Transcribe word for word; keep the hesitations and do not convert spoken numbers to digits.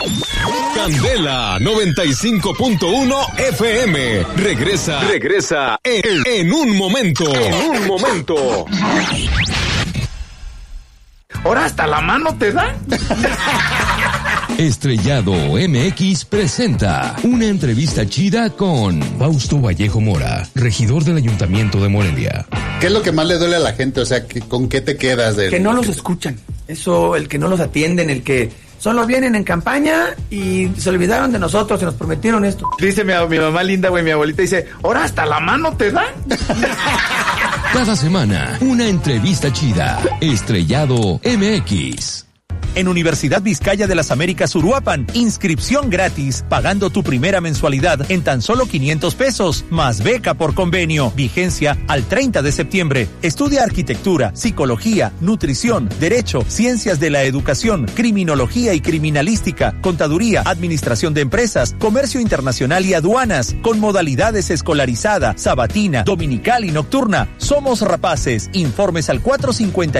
Candela noventa y cinco punto uno F M. Regresa, regresa en, en un momento. En un momento. Ahora hasta la mano te dan. Estrellado M X presenta una entrevista chida con Fausto Vallejo Mora, regidor del Ayuntamiento de Morelia. ¿Qué es lo que más le duele a la gente? O sea, ¿con qué te quedas? De... Que no los escuchan. Eso, el que no los atienden, el que solo vienen en campaña y se olvidaron de nosotros, se nos prometieron esto. Dice mi, mi mamá linda, güey, mi abuelita, dice, ahora hasta la mano te dan. Cada semana, una entrevista chida. Estrellado M X. En Universidad Vizcaya de las Américas Uruapan, inscripción gratis, pagando tu primera mensualidad en tan solo quinientos pesos, más beca por convenio, vigencia al treinta de septiembre. Estudia arquitectura, psicología, nutrición, derecho, ciencias de la educación, criminología y criminalística, contaduría, administración de empresas, comercio internacional y aduanas, con modalidades escolarizada, sabatina, dominical y nocturna. Somos rapaces. Informes al cuatro cincuenta